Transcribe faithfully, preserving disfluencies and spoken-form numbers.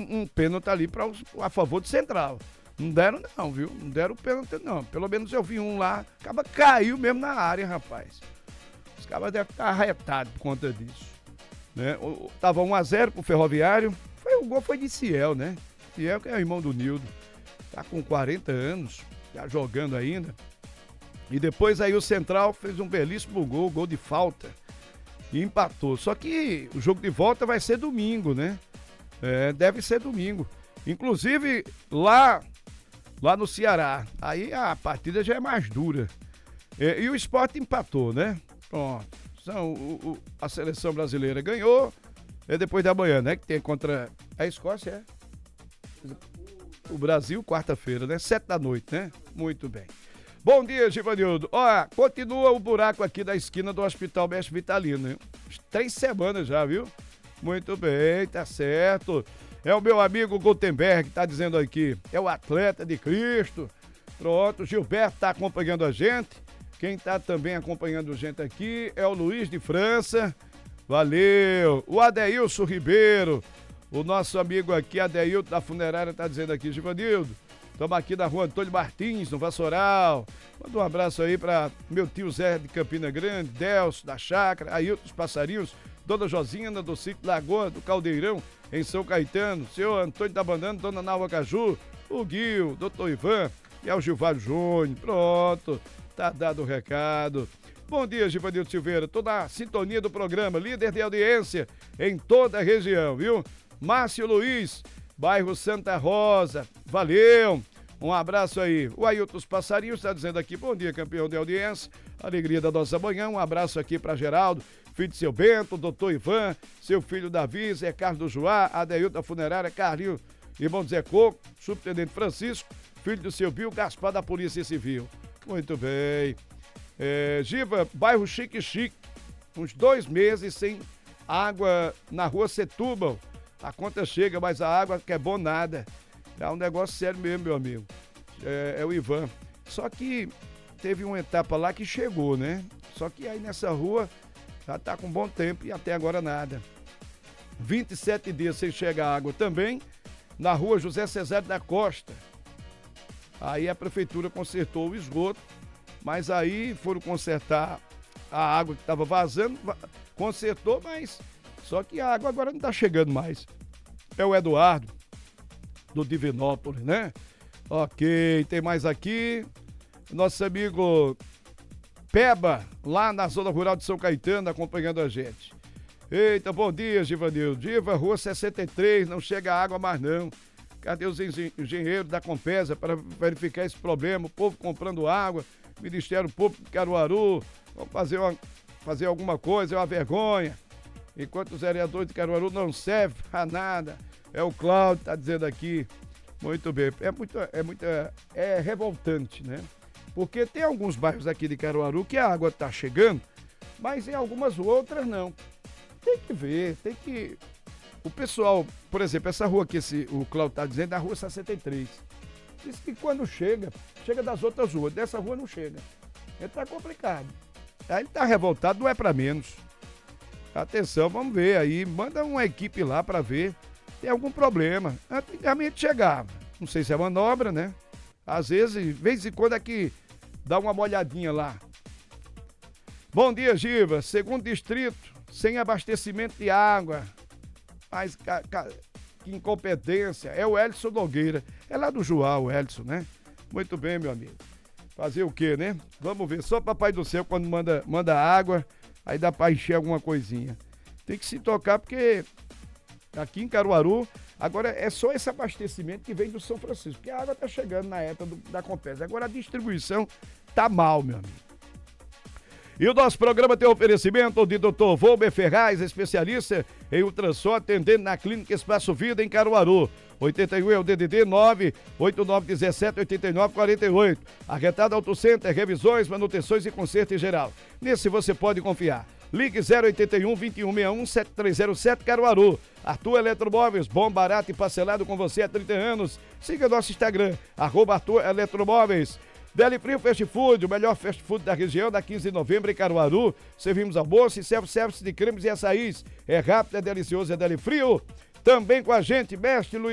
um, um pênalti ali pra, a favor do Central. Não deram não, viu? Não deram o pênalti não. Pelo menos eu vi um lá, acaba caiu mesmo na área, rapaz. Os cabas devem estar arretados por conta disso. Né? O, tava um a zero pro Ferroviário. Foi, o gol foi de Ciel, né? Ciel, que é o irmão do Nildo. Tá com quarenta anos, tá jogando ainda. E depois aí o Central fez um belíssimo gol, gol de falta. E empatou. Só que o jogo de volta vai ser domingo, né? É, deve ser domingo. Inclusive, lá, lá no Ceará. Aí a partida já é mais dura. É, e o Sport empatou, né? Pronto. São, o, o, a seleção brasileira ganhou. É depois da manhã, né? Que tem contra a Escócia, é? O Brasil, quarta-feira, né? Sete da noite, né? Muito bem. Bom dia, Givanildo. Ó, continua o buraco aqui da esquina do Hospital Mestre Vitalino, hein? Três semanas já, viu? Muito bem, tá certo. É o meu amigo Gutenberg que tá dizendo aqui. É o atleta de Cristo. Pronto, Gilberto tá acompanhando a gente. Quem tá também acompanhando a gente aqui é o Luiz de França. Valeu. O Adeilson Ribeiro. O nosso amigo aqui, Adeilton da Funerária, tá dizendo aqui, Givanildo. Estamos aqui na rua Antônio Martins, no Vassoural. Manda um abraço aí para meu tio Zé de Campina Grande, Delcio da Chácara, Ailton dos Passarinhos, Dona Josina do Sítio Lagoa do Caldeirão, em São Caetano, senhor Antônio da Bandana, Dona Nalva Caju, o Guil, doutor Ivan e o Gilvário Júnior. Pronto, tá dado o recado. Bom dia, Givanildo Silveira, toda a sintonia do programa, líder de audiência em toda a região, viu? Márcio Luiz, bairro Santa Rosa, valeu, um abraço aí. O Ailton dos Passarinhos está dizendo aqui, bom dia, campeão de audiência, alegria da nossa manhã, um abraço aqui para Geraldo, filho de seu Bento, doutor Ivan, seu filho Davi, Zé Carlos do Joá, Adeilton da Funerária, Carlinho, irmão de Zé Coco, subtenente Francisco, filho do seu Bill, Gaspar da Polícia Civil. Muito bem. É, Giva, bairro Chique Chique, uns dois meses sem água na rua Setúbal. A conta chega, mas a água que é bom nada. É um negócio sério mesmo, meu amigo. É, é o Ivan. Só que teve uma etapa lá que chegou, né? Só que aí nessa rua já tá com bom tempo e até agora nada. vinte e sete dias sem chegar água também na rua José Cesário da Costa. Aí a prefeitura consertou o esgoto, mas aí foram consertar a água que estava vazando, consertou, mas só que a água agora não tá chegando mais. É o Eduardo, do Divinópolis, né? Ok, tem mais aqui. Nosso amigo Peba, lá na zona rural de São Caetano, acompanhando a gente. Eita, bom dia, Givanildo. Diva, rua sessenta e três, não chega água mais não. Cadê os engenheiros da Compesa para verificar esse problema? O povo comprando água, Ministério Público de Caruaru, vamos fazer, uma, fazer alguma coisa, é uma vergonha. Enquanto os vereadores de Caruaru não servem a nada. É o Cláudio, tá dizendo aqui. Muito bem. É muito, é muito, é revoltante, né? Porque tem alguns bairros aqui de Caruaru que a água tá chegando, mas em algumas outras não. Tem que ver, tem que... O pessoal, por exemplo, essa rua que esse, o Cláudio tá dizendo é a rua sessenta e três. Diz que quando chega, chega das outras ruas. Dessa rua não chega. Ele tá complicado. Aí ele tá revoltado, não é pra menos. Atenção, vamos ver aí, manda uma equipe lá para ver, tem algum problema. Antigamente chegava, não sei se é manobra, né? Às vezes, de vez em quando é que dá uma molhadinha lá. Bom dia, Giva, segundo distrito, sem abastecimento de água. Mas, ca, ca, que incompetência, é o Elson Nogueira, é lá do João, o Elson, né? Muito bem, meu amigo. Fazer o quê, né? Vamos ver, só Papai do Céu quando manda, manda água... Aí dá pra encher alguma coisinha. Tem que se tocar porque aqui em Caruaru, agora é só esse abastecimento que vem do São Francisco, porque a água tá chegando na época do, da Compesa. Agora a distribuição tá mal, meu amigo. E o nosso programa tem oferecimento de doutor Volber Ferraz, especialista em ultrassom, atendendo na Clínica Espaço Vida em Caruaru. oitenta e um é o D D D nove oito nove um sete oito nove quatro oito. Arretada Auto Center, revisões, manutenções e conserto em geral. Nesse você pode confiar. Ligue zero oito um, vinte e um sessenta e um, sete três zero sete Caruaru. Arthur Eletromóveis, bom, barato e parcelado com você há trinta anos. Siga nosso Instagram, arroba Arthur Eletromóveis. Deli Frio Fast Food, o melhor fast food da região, da quinze de novembro em Caruaru. Servimos almoço e self-service de cremes e açaís. É rápido, é delicioso, é Deli Frio. Também com a gente, mestre Luiz.